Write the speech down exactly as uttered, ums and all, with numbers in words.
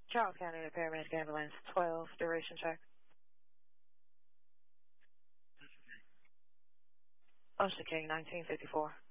Charles County Paramedic Ambulance twelve, duration check. Ocean King nineteen fifty-four.